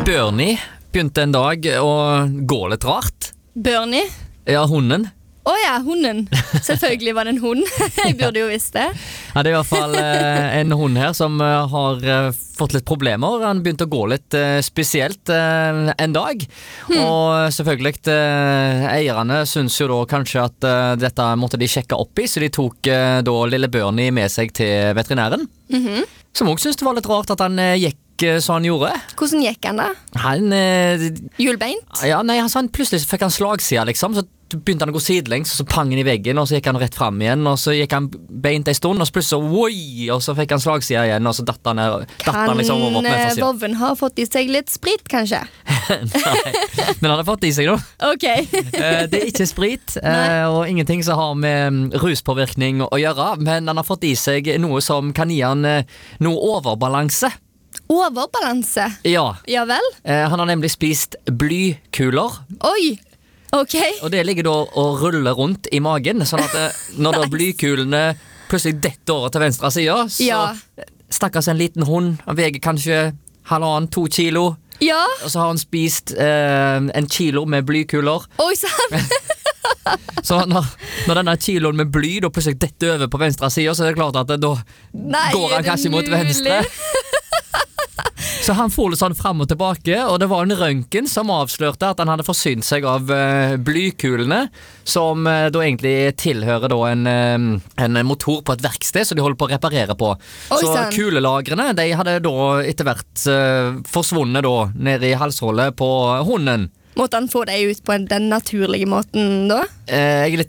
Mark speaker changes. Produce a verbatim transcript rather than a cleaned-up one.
Speaker 1: Bernie begynte en dag å gå litt rart.
Speaker 2: Bernie?
Speaker 1: Ja, hunden.
Speaker 2: Å ja, hunden. Selvfølgelig var det en hund. Jeg burde jo visst det.
Speaker 1: Ja, det er i hvert fall eh, en hund her som eh, har eh, fått litt problemer. Han begynte å gå litt eh, spesielt eh, en dag. Hmm. Og selvfølgelig eh, eierne synes jo da kanskje at eh, dette måtte de sjekke opp i, så de tok eh, da lille Bernie med seg til veterinæren. Mm-hmm. Som også synes det var litt rart at han eh, gikk eh, så han gjorde.
Speaker 2: Hvordan gikk han da?
Speaker 1: Han... Eh,
Speaker 2: Hjulbeint?
Speaker 1: Ja, nei, altså, han plutselig fikk han slagsida liksom, så begynte han å gå sidelengs, og så pang han i veggen, og så gikk han rett frem igjen, og så gikk han beint en stund, og så plutselig så, oi, og så fikk han slagsida igjen, og så datt han, datt han liksom over på neste siden.
Speaker 2: Kan Vovven ha fått i seg litt sprit, kanskje?
Speaker 1: Nei, men han har fått i seg da.
Speaker 2: Ok.
Speaker 1: Det er ikke sprit, og ingenting som har med ruspåvirkning å gjøre, men han har fått i seg noe som kan gi han noe overbalanse.
Speaker 2: Overbalanse?
Speaker 1: Ja.
Speaker 2: Ja vel?
Speaker 1: Han har nemlig spist blykuler.
Speaker 2: Oi! Ok.
Speaker 1: Og det ligger da og ruller rundt i magen, sånn at når da blykulene plutselig detter over til venstre side, så ja. Stakkars en liten hund, han veger kanskje halvannen, to kilo,
Speaker 2: ja.
Speaker 1: Og så har han spist eh, en kilo med blykuler.
Speaker 2: Oi, sant?
Speaker 1: Så når, når denne kiloen med bly da plutselig detter over på venstre side, så er det klart at det, da
Speaker 2: Nei,
Speaker 1: går han kanskje mot venstre. Så han for litt sånn frem og tilbake, og det var en røntgen som avslørte at han hadde forsynt seg av uh, blykulene, som uh, da egentlig tilhører da en, uh, en motor på et verksted, så de holder på å reparere på. Oi, så sant. Kulelagrene, de hadde da etter hvert uh, forsvunnet da nede i halshålet på hunden.
Speaker 2: Måtte han få deg ut på den naturlige måten da?
Speaker 1: Eh, jeg er litt